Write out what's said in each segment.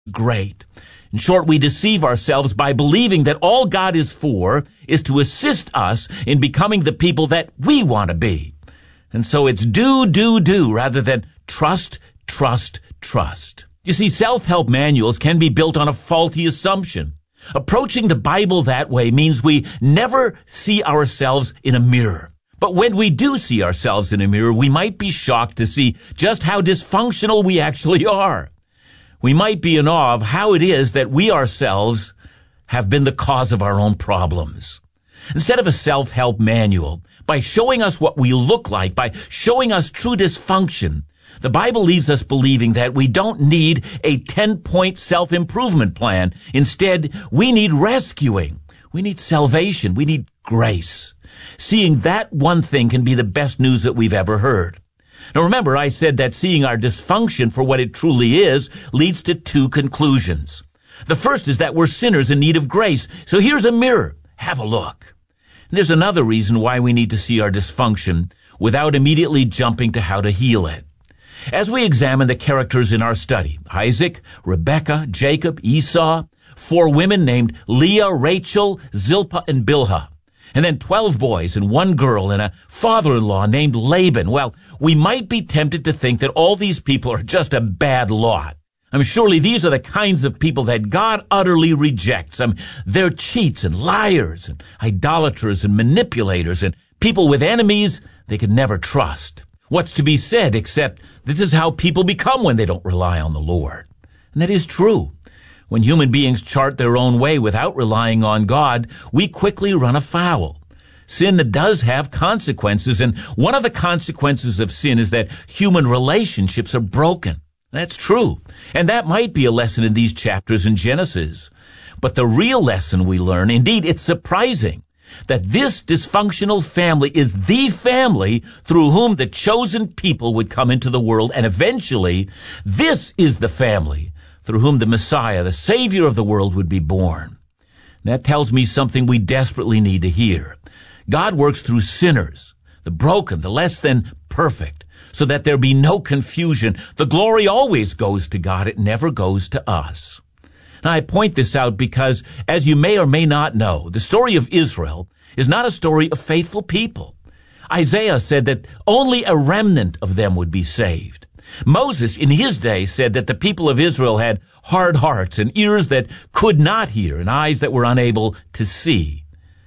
great. In short, we deceive ourselves by believing that all God is for is to assist us in becoming the people that we want to be. And so it's do, rather than trust. You see, self-help manuals can be built on a faulty assumption. Approaching the Bible that way means we never see ourselves in a mirror. But when we do see ourselves in a mirror, we might be shocked to see just how dysfunctional we actually are. We might be in awe of how it is that we ourselves have been the cause of our own problems. Instead of a self-help manual, by showing us what we look like, by showing us true dysfunction, the Bible leaves us believing that we don't need a 10-point self-improvement plan. Instead, we need rescuing. We need salvation. We need grace. Seeing that one thing can be the best news that we've ever heard. Now remember, I said that seeing our dysfunction for what it truly is leads to two conclusions. The first is that we're sinners in need of grace. So here's a mirror. Have a look. And there's another reason why we need to see our dysfunction without immediately jumping to how to heal it. As we examine the characters in our study, Isaac, Rebekah, Jacob, Esau, 4 women named Leah, Rachel, Zilpah, and Bilhah, and then 12 boys and 1 girl and a father-in-law named Laban. Well, we might be tempted to think that all these people are just a bad lot. Surely these are the kinds of people that God utterly rejects. They're cheats and liars and idolaters and manipulators and people with enemies they could never trust. What's to be said except this is how people become when they don't rely on the Lord. And that is true. When human beings chart their own way without relying on God, we quickly run afoul. Sin does have consequences, and one of the consequences of sin is that human relationships are broken. That's true, and that might be a lesson in these chapters in Genesis. But the real lesson we learn, indeed, it's surprising, that this dysfunctional family is the family through whom the chosen people would come into the world, and eventually, this is the family through whom the Messiah, the Savior of the world, would be born. That tells me something we desperately need to hear. God works through sinners, the broken, the less than perfect, so that there be no confusion. The glory always goes to God. It never goes to us. Now, I point this out because, as you may or may not know, the story of Israel is not a story of faithful people. Isaiah said that only a remnant of them would be saved. Moses, in his day, said that the people of Israel had hard hearts and ears that could not hear and eyes that were unable to see.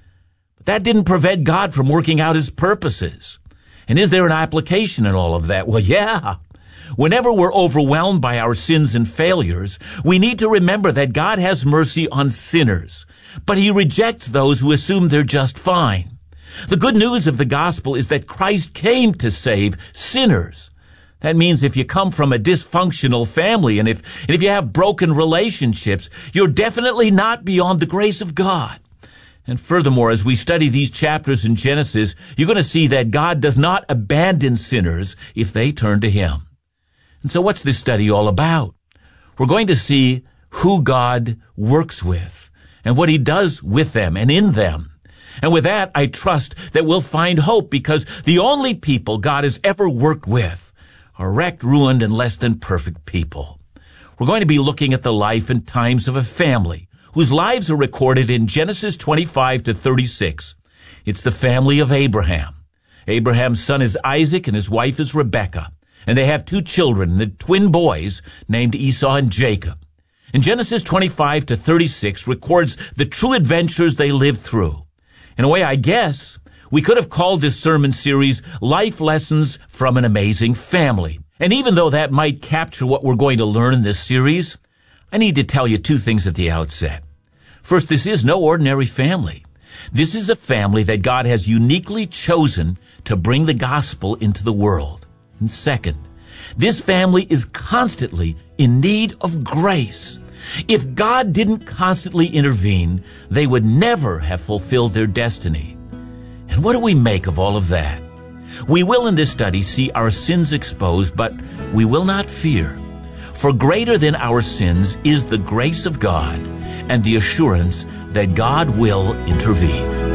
But that didn't prevent God from working out his purposes. And is there an application in all of that? Well, yeah. Whenever we're overwhelmed by our sins and failures, we need to remember that God has mercy on sinners, but he rejects those who assume they're just fine. The good news of the gospel is that Christ came to save sinners. That means if you come from a dysfunctional family and if you have broken relationships, you're definitely not beyond the grace of God. And furthermore, as we study these chapters in Genesis, you're going to see that God does not abandon sinners if they turn to him. And so what's this study all about? We're going to see who God works with and what he does with them and in them. And with that, I trust that we'll find hope, because the only people God has ever worked with are wrecked, ruined, and less than perfect people. We're going to be looking at the life and times of a family whose lives are recorded in Genesis 25 to 36. It's the family of Abraham. Abraham's son is Isaac and his wife is Rebekah. And they have 2 children, the twin boys named Esau and Jacob. And Genesis 25 to 36 records the true adventures they lived through. In a way, I guess, we could have called this sermon series Life Lessons from an Amazing Family. And even though that might capture what we're going to learn in this series, I need to tell you 2 things at the outset. First, this is no ordinary family. This is a family that God has uniquely chosen to bring the gospel into the world. And second, this family is constantly in need of grace. If God didn't constantly intervene, they would never have fulfilled their destiny. And what do we make of all of that? We will in this study see our sins exposed, but we will not fear. For greater than our sins is the grace of God and the assurance that God will intervene.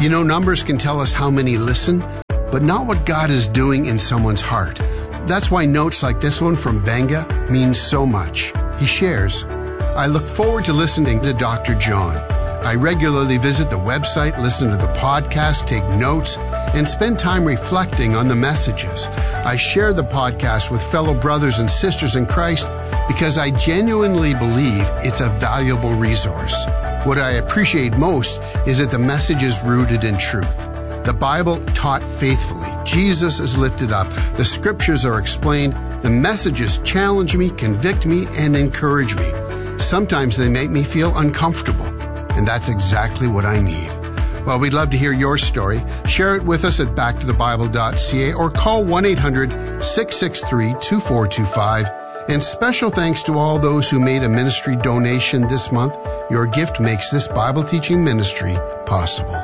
You know, numbers can tell us how many listen, but not what God is doing in someone's heart. That's why notes like this one from Benga means so much. He shares, I look forward to listening to Dr. John. I regularly visit the website, listen to the podcast, take notes, and spend time reflecting on the messages. I share the podcast with fellow brothers and sisters in Christ because I genuinely believe it's a valuable resource. What I appreciate most is that the message is rooted in truth. The Bible taught faithfully. Jesus is lifted up. The scriptures are explained. The messages challenge me, convict me, and encourage me. Sometimes they make me feel uncomfortable, and that's exactly what I need. Well, we'd love to hear your story. Share it with us at backtothebible.ca or call 1-800-663-2425. And special thanks to all those who made a ministry donation this month. Your gift makes this Bible teaching ministry possible.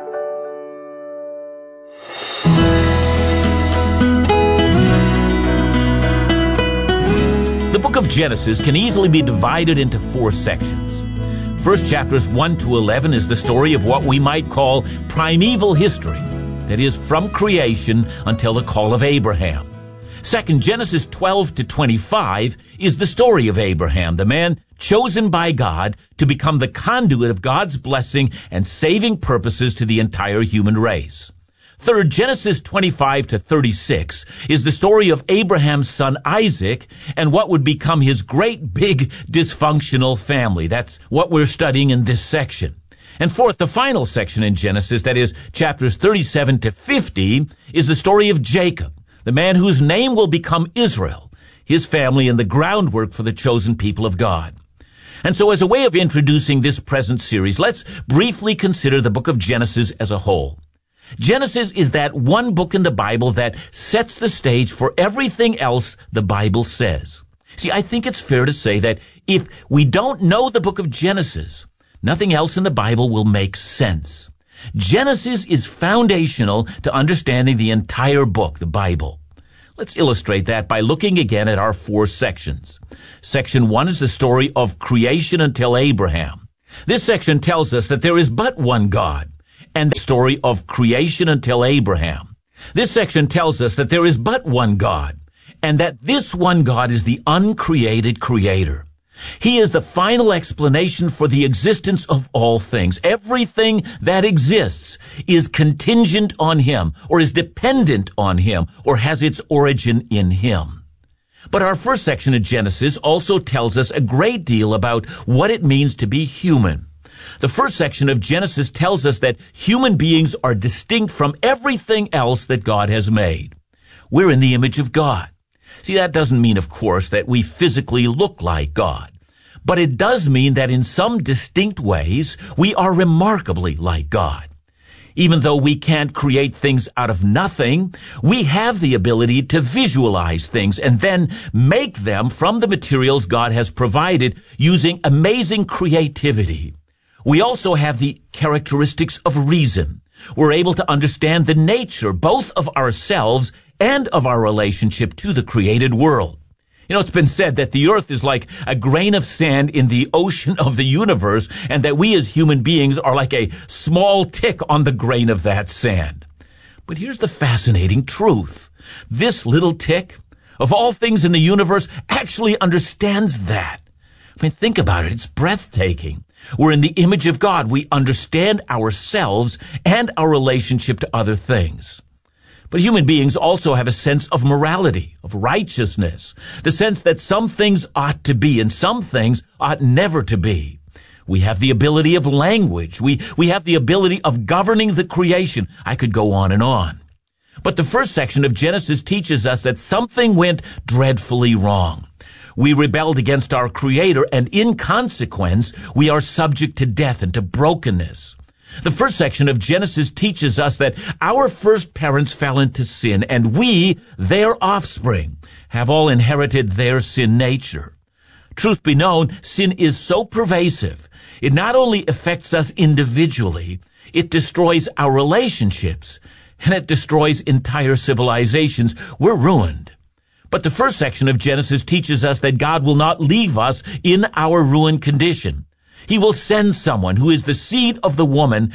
The book of Genesis can easily be divided into 4 sections. First chapters 1 to 11 is the story of what we might call primeval history, that is, from creation until the call of Abraham. Second, Genesis 12 to 25 is the story of Abraham, the man chosen by God to become the conduit of God's blessing and saving purposes to the entire human race. Third, Genesis 25 to 36 is the story of Abraham's son Isaac and what would become his great big dysfunctional family. That's what we're studying in this section. And fourth, the final section in Genesis, that is chapters 37 to 50, is the story of Jacob, the man whose name will become Israel, his family, and the groundwork for the chosen people of God. And so as a way of introducing this present series, let's briefly consider the book of Genesis as a whole. Genesis is that one book in the Bible that sets the stage for everything else the Bible says. See, I think it's fair to say that if we don't know the book of Genesis, nothing else in the Bible will make sense. Genesis is foundational to understanding the entire book, the Bible. Let's illustrate that by looking again at our 4 sections. Section 1 is the story of creation until Abraham. This section tells us that there is but one God, and the story of creation until Abraham. This section tells us that there is but one God, and that this one God is the uncreated creator. He is the final explanation for the existence of all things. Everything that exists is contingent on him, or is dependent on him, or has its origin in him. But our first section of Genesis also tells us a great deal about what it means to be human. The first section of Genesis tells us that human beings are distinct from everything else that God has made. We're in the image of God. See, that doesn't mean, of course, that we physically look like God. But it does mean that in some distinct ways, we are remarkably like God. Even though we can't create things out of nothing, we have the ability to visualize things and then make them from the materials God has provided using amazing creativity. We also have the characteristics of reason. We're able to understand the nature both of ourselves and of our relationship to the created world. You know, it's been said that the earth is like a grain of sand in the ocean of the universe, and that we as human beings are like a small tick on the grain of that sand. But here's the fascinating truth. This little tick, of all things in the universe, actually understands that. I mean, think about it. It's breathtaking. We're in the image of God. We understand ourselves and our relationship to other things. But human beings also have a sense of morality, of righteousness, the sense that some things ought to be and some things ought never to be. We have the ability of language. We have the ability of governing the creation. I could go on and on. But the first section of Genesis teaches us that something went dreadfully wrong. We rebelled against our Creator, and in consequence, we are subject to death and to brokenness. The first section of Genesis teaches us that our first parents fell into sin, and we, their offspring, have all inherited their sin nature. Truth be known, sin is so pervasive, it not only affects us individually, it destroys our relationships, and it destroys entire civilizations. We're ruined. But the first section of Genesis teaches us that God will not leave us in our ruined condition. He will send someone who is the seed of the woman,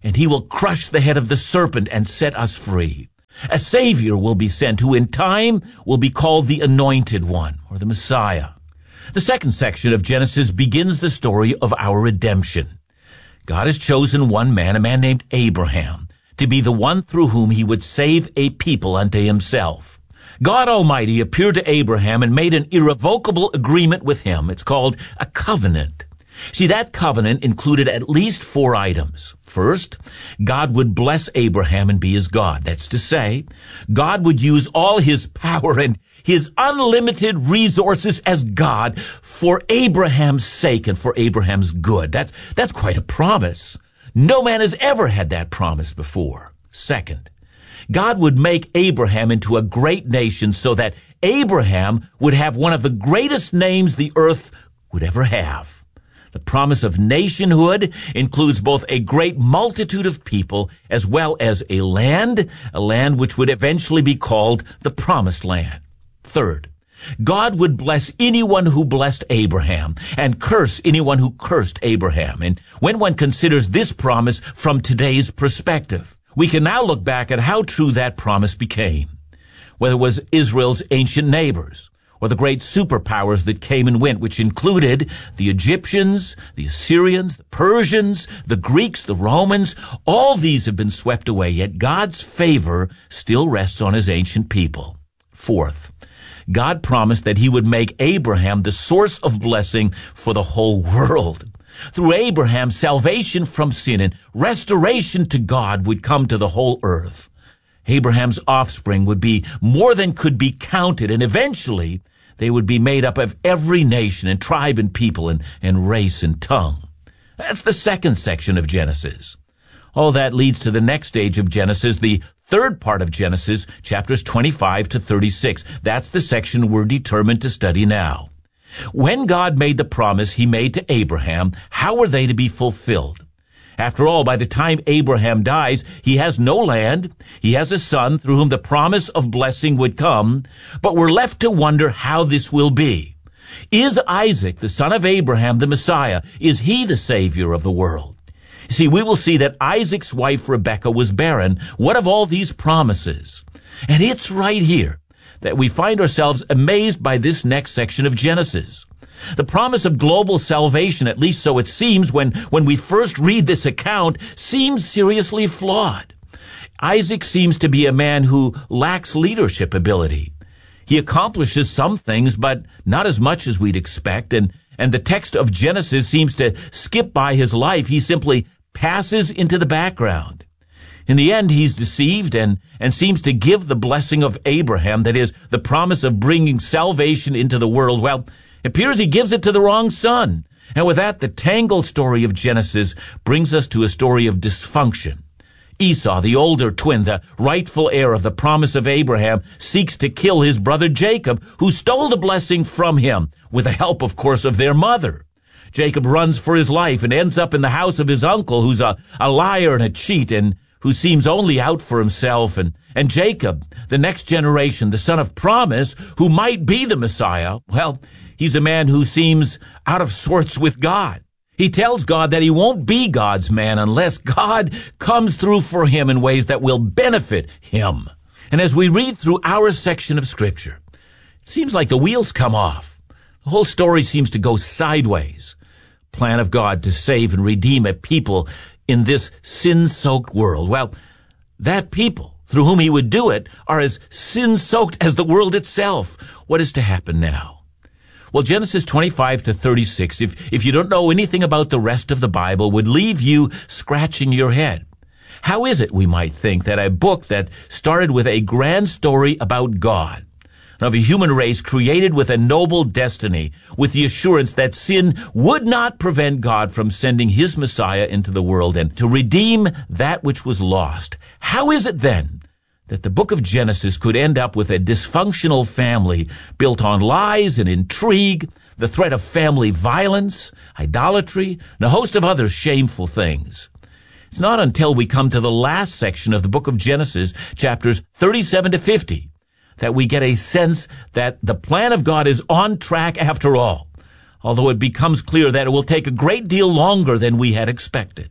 and he will crush the head of the serpent and set us free. A Savior will be sent who in time will be called the Anointed One, or the Messiah. The second section of Genesis begins the story of our redemption. God has chosen one man, a man named Abraham, to be the one through whom he would save a people unto himself. God Almighty appeared to Abraham and made an irrevocable agreement with him. It's called a covenant. See, that covenant included at least 4 items. First, God would bless Abraham and be his God. That's to say, God would use all his power and his unlimited resources as God for Abraham's sake and for Abraham's good. That's quite a promise. No man has ever had that promise before. Second, God would make Abraham into a great nation so that Abraham would have one of the greatest names the earth would ever have. The promise of nationhood includes both a great multitude of people as well as a land which would eventually be called the Promised Land. Third, God would bless anyone who blessed Abraham and curse anyone who cursed Abraham. And when one considers this promise from today's perspective, we can now look back at how true that promise became. Whether it was Israel's ancient neighbors, or the great superpowers that came and went, which included the Egyptians, the Assyrians, the Persians, the Greeks, the Romans. All these have been swept away, yet God's favor still rests on his ancient people. Fourth, God promised that he would make Abraham the source of blessing for the whole world. Through Abraham, salvation from sin and restoration to God would come to the whole earth. Abraham's offspring would be more than could be counted, and eventually they would be made up of every nation and tribe and people and race and tongue. That's the second section of Genesis. All that leads to the next stage of Genesis, the third part of Genesis, chapters 25 to 36. That's the section we're determined to study now. When God made the promise he made to Abraham, how were they to be fulfilled? After all, by the time Abraham dies, he has no land, he has a son through whom the promise of blessing would come, but we're left to wonder how this will be. Is Isaac, the son of Abraham, the Messiah? Is he the Savior of the world? See, we will see that Isaac's wife Rebekah was barren. What of all these promises? And it's right here that we find ourselves amazed by this next section of Genesis. The promise of global salvation, at least so it seems when we first read this account, seems seriously flawed. Isaac seems to be a man who lacks leadership ability. He accomplishes some things, but not as much as we'd expect, and the text of Genesis seems to skip by his life. He simply passes into the background. In the end, he's deceived and seems to give the blessing of Abraham, that is, the promise of bringing salvation into the world. Well, it appears he gives it to the wrong son. And with that, the tangled story of Genesis brings us to a story of dysfunction. Esau, the older twin, the rightful heir of the promise of Abraham, seeks to kill his brother Jacob, who stole the blessing from him, with the help, of course, of their mother. Jacob runs for his life and ends up in the house of his uncle, who's a liar and a cheat, and who seems only out for himself. And Jacob, the next generation, the son of promise, who might be the Messiah, well, he's a man who seems out of sorts with God. He tells God that he won't be God's man unless God comes through for him in ways that will benefit him. And as we read through our section of Scripture, it seems like the wheels come off. The whole story seems to go sideways. Plan of God to save and redeem a people in this sin-soaked world. Well, that people through whom he would do it are as sin-soaked as the world itself. What is to happen now? Well, Genesis 25 to 36, if you don't know anything about the rest of the Bible, would leave you scratching your head. How is it, we might think, that a book that started with a grand story about God, of a human race created with a noble destiny, with the assurance that sin would not prevent God from sending his Messiah into the world and to redeem that which was lost, how is it then that the book of Genesis could end up with a dysfunctional family built on lies and intrigue, the threat of family violence, idolatry, and a host of other shameful things? It's not until we come to the last section of the book of Genesis, chapters 37 to 50, that we get a sense that the plan of God is on track after all, although it becomes clear that it will take a great deal longer than we had expected.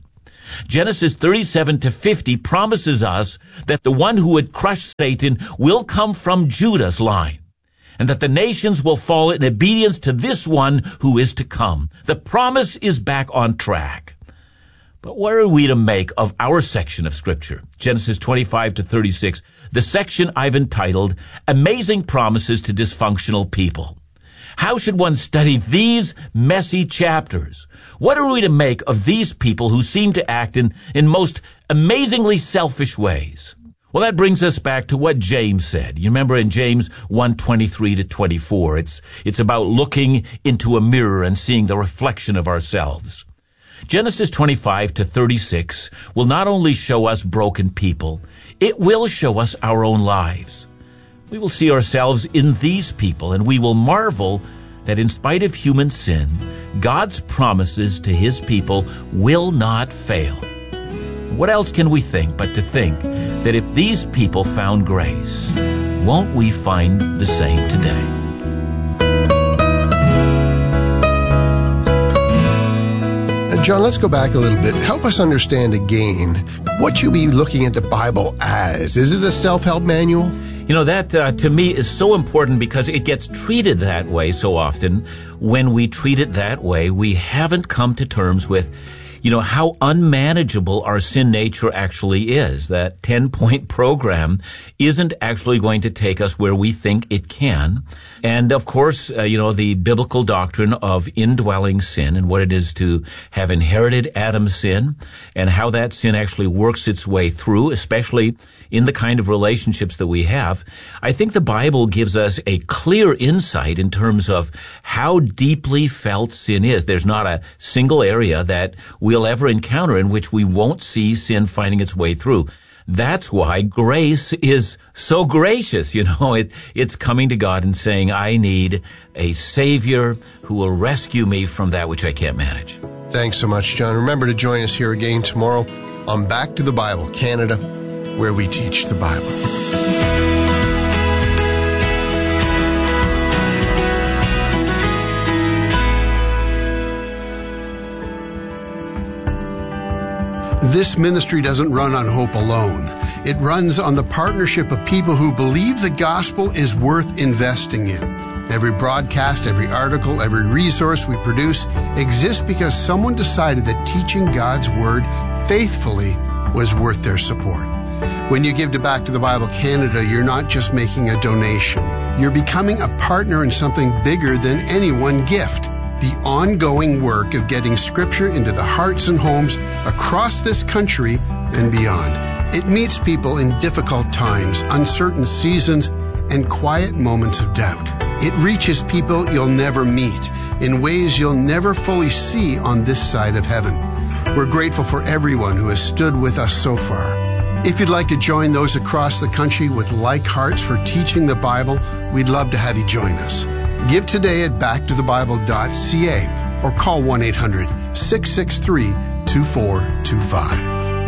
Genesis 37-50 promises us that the one who would crush Satan will come from Judah's line, and that the nations will fall in obedience to this one who is to come. The promise is back on track. But what are we to make of our section of Scripture? Genesis 25-36, the section I've entitled, Amazing Promises to Dysfunctional People. How should one study these messy chapters? What are we to make of these people who seem to act in most amazingly selfish ways? Well, that brings us back to what James said. You remember in James 1:23-24, it's about looking into a mirror and seeing the reflection of ourselves. Genesis 25-36 will not only show us broken people, it will show us our own lives. We will see ourselves in these people, and we will marvel that in spite of human sin, God's promises to his people will not fail. What else can we think but to think that if these people found grace, won't we find the same today? John, let's go back a little bit. Help us understand again what you be looking at the Bible as. Is it a self-help manual? You know, that to me is so important because it gets treated that way so often. When we treat it that way, we haven't come to terms with, how unmanageable our sin nature actually is. That 10-point program isn't actually going to take us where we think it can. And of course, the biblical doctrine of indwelling sin and what it is to have inherited Adam's sin and how that sin actually works its way through, especially in the kind of relationships that we have. I think the Bible gives us a clear insight in terms of how deeply felt sin is. There's not a single area that we'll ever encounter in which we won't see sin finding its way through. That's why grace is so gracious. It's coming to God and saying, I need a Savior who will rescue me from that which I can't manage. Thanks so much, John. Remember to join us here again tomorrow on Back to the Bible Canada, where we teach the Bible. This ministry doesn't run on hope alone. It runs on the partnership of people who believe the gospel is worth investing in. Every broadcast, every article, every resource we produce exists because someone decided that teaching God's Word faithfully was worth their support. When you give to Back to the Bible Canada, you're not just making a donation. You're becoming a partner in something bigger than any one gift. The ongoing work of getting Scripture into the hearts and homes across this country and beyond. It meets people in difficult times, uncertain seasons, and quiet moments of doubt. It reaches people you'll never meet in ways you'll never fully see on this side of heaven. We're grateful for everyone who has stood with us so far. If you'd like to join those across the country with like hearts for teaching the Bible, we'd love to have you join us. Give today at backtothebible.ca or call 1-800-663-2425.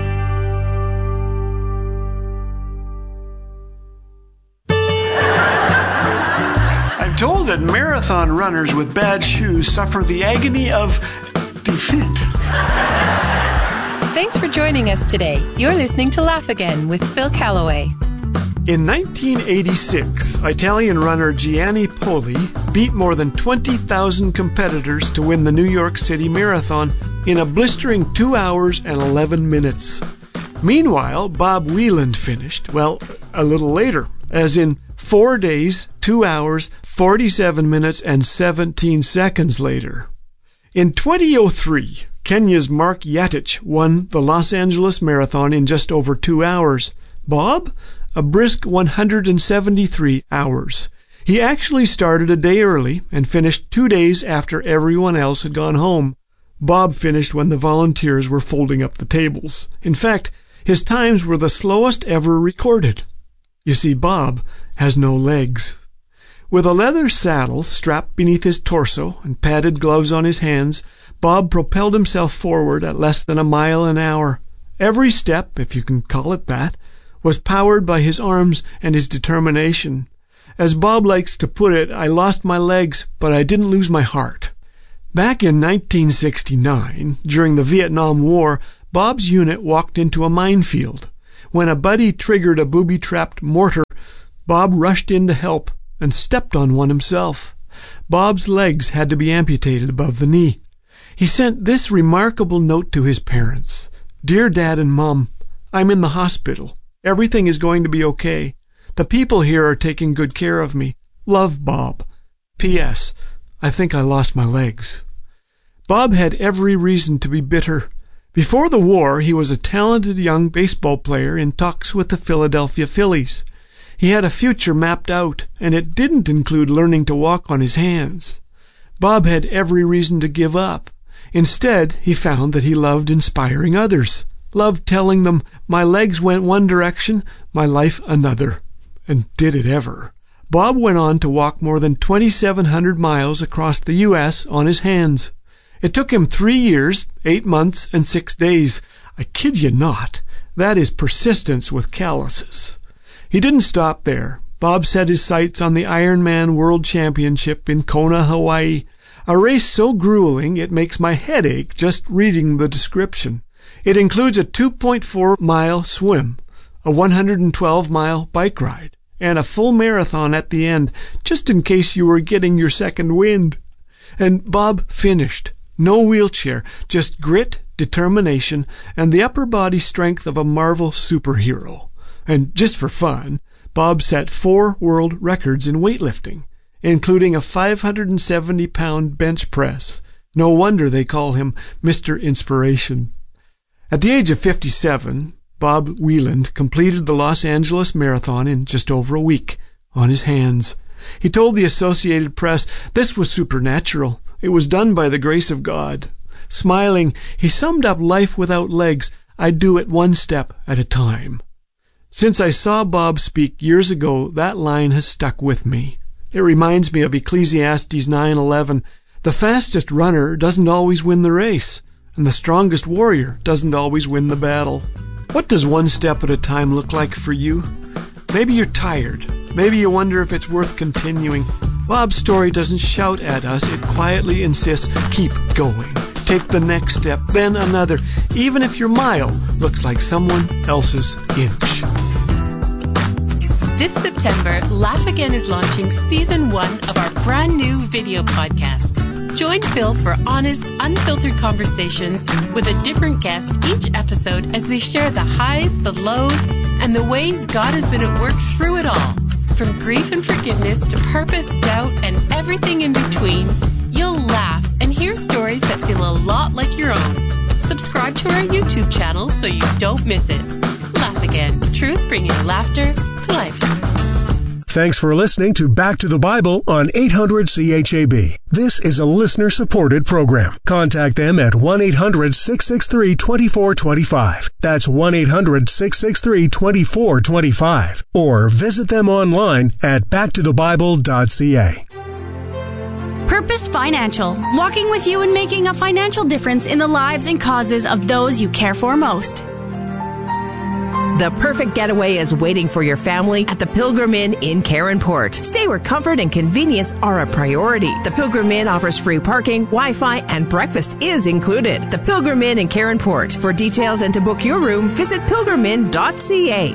I'm told that marathon runners with bad shoes suffer the agony of defeat. Thanks for joining us today. You're listening to Laugh Again with Phil Callaway. In 1986, Italian runner Gianni Poli beat more than 20,000 competitors to win the New York City Marathon in a blistering 2 hours and 11 minutes. Meanwhile, Bob Wieland finished, a little later, as in 4 days, 2 hours, 47 minutes, and 17 seconds later. In 2003, Kenya's Mark Yatich won the Los Angeles Marathon in just over 2 hours. Bob? A brisk 173 hours. He actually started a day early and finished 2 days after everyone else had gone home. Bob finished when the volunteers were folding up the tables. In fact, his times were the slowest ever recorded. You see, Bob has no legs. With a leather saddle strapped beneath his torso and padded gloves on his hands, Bob propelled himself forward at less than a mile an hour. Every step, if you can call it that, was powered by his arms and his determination. As Bob likes to put it, I lost my legs, but I didn't lose my heart. Back in 1969, during the Vietnam War, Bob's unit walked into a minefield. When a buddy triggered a booby-trapped mortar, Bob rushed in to help and stepped on one himself. Bob's legs had to be amputated above the knee. He sent this remarkable note to his parents. "Dear Dad and Mom, I'm in the hospital. Everything is going to be okay. The people here are taking good care of me. Love, Bob. P.S. I think I lost my legs." Bob had every reason to be bitter. Before the war, he was a talented young baseball player in talks with the Philadelphia Phillies. He had a future mapped out, and it didn't include learning to walk on his hands. Bob had every reason to give up. Instead, he found that he loved inspiring others, loved telling them, "My legs went one direction, my life another." And did it ever. Bob went on to walk more than 2,700 miles across the U.S. on his hands. It took him 3 years, 8 months, and 6 days. I kid you not. That is persistence with calluses. He didn't stop there. Bob set his sights on the Ironman World Championship in Kona, Hawaii, a race so grueling it makes my head ache just reading the description. It includes a 2.4-mile swim, a 112-mile bike ride, and a full marathon at the end, just in case you were getting your second wind. And Bob finished. No wheelchair, just grit, determination, and the upper body strength of a Marvel superhero. And just for fun, Bob set 4 world records in weightlifting, including a 570-pound bench press. No wonder they call him Mr. Inspiration. At the age of 57, Bob Wieland completed the Los Angeles Marathon in just over a week, on his hands. He told the Associated Press this was supernatural. It was done by the grace of God. Smiling, he summed up life without legs. "I'd do it one step at a time." Since I saw Bob speak years ago, that line has stuck with me. It reminds me of Ecclesiastes 9:11. The fastest runner doesn't always win the race, and the strongest warrior doesn't always win the battle. What does one step at a time look like for you? Maybe you're tired. Maybe you wonder if it's worth continuing. Bob's story doesn't shout at us. It quietly insists, keep going. Take the next step, then another, even if your mile looks like someone else's inch. This September, Laugh Again is launching Season 1 of our brand new video podcast. Join Phil for honest, unfiltered conversations with a different guest each episode as they share the highs, the lows, and the ways God has been at work through it all. From grief and forgiveness to purpose, doubt, and everything in between, you'll laugh and hear stories that feel a lot like your own. Subscribe to our YouTube channel so you don't miss it. Laugh Again. Truth bringing laughter to life. Thanks for listening to Back to the Bible on 800 CHAB. This is a listener-supported program. Contact them at 1-800-663-2425. That's 1-800-663-2425. Or visit them online at backtothebible.ca. Purposed Financial, walking with you and making a financial difference in the lives and causes of those you care for most. The perfect getaway is waiting for your family at the Pilgrim Inn in Caronport. Stay where comfort and convenience are a priority. The Pilgrim Inn offers free parking, Wi-Fi, and breakfast is included. The Pilgrim Inn in Caronport. For details and to book your room, visit pilgriminn.ca.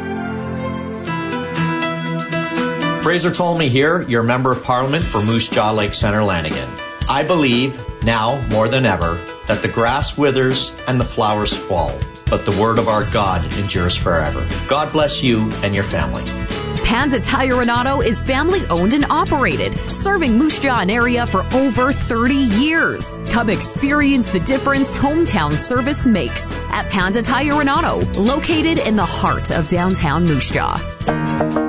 Fraser Tolmie here, your Member of Parliament for Moose Jaw Lake Centre, Lanigan. I believe, now more than ever, that the grass withers and the flowers fall, but the word of our God endures forever. God bless you and your family. Panda Tire Renato is family owned and operated, serving Moose Jaw area for over 30 years. Come experience the difference hometown service makes at Panda Tire Renato, located in the heart of downtown Moose Jaw.